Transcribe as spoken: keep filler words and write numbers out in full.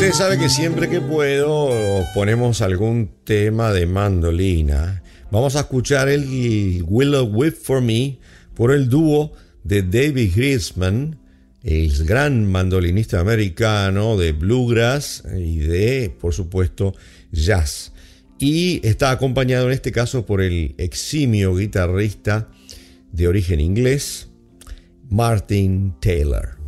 Usted sabe que siempre que puedo ponemos algún tema de mandolina. Vamos a escuchar el Willow Whip for Me por el dúo de David Grisman, el gran mandolinista americano de bluegrass y de, por supuesto, jazz. Y está acompañado en este caso por el eximio guitarrista de origen inglés, Martin Taylor.